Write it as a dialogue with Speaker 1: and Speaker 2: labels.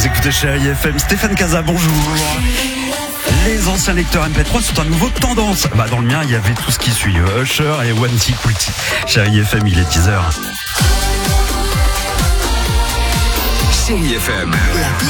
Speaker 1: Vous écoutez Chérie FM, Stéphane Casa, bonjour. Les anciens lecteurs MP3 sont à nouveau tendance. Dans le mien, il y avait tout ce qui suit. Usher et One Security. Chérie FM, il est 10h.
Speaker 2: Chérie FM.